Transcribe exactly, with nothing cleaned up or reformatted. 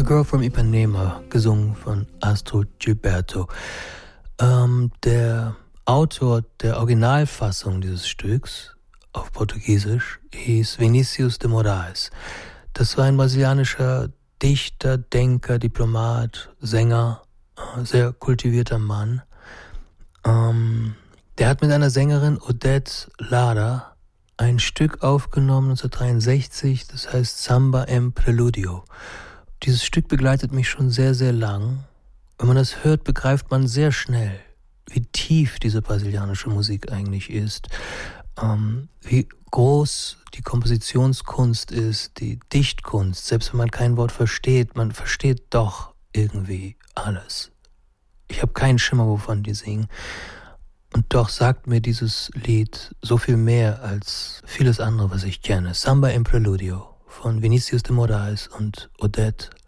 The Girl from Ipanema, gesungen von Astrud Gilberto. Ähm, der Autor der Originalfassung dieses Stücks auf Portugiesisch hieß Vinícius de Moraes. Das war ein brasilianischer Dichter, Denker, Diplomat, Sänger, sehr kultivierter Mann. Ähm, der hat mit einer Sängerin, Odete Lara, ein Stück aufgenommen neunzehnhundertdreiundsechzig, das heißt Samba em Preludio. Dieses Stück begleitet mich schon sehr, sehr lang. Wenn man das hört, begreift man sehr schnell, wie tief diese brasilianische Musik eigentlich ist, ähm, wie groß die Kompositionskunst ist, die Dichtkunst. Selbst wenn man kein Wort versteht, man versteht doch irgendwie alles. Ich habe keinen Schimmer, wovon die singen. Und doch sagt mir dieses Lied so viel mehr als vieles andere, was ich kenne. Samba em Preludio von Vinícius de Moraes und Odete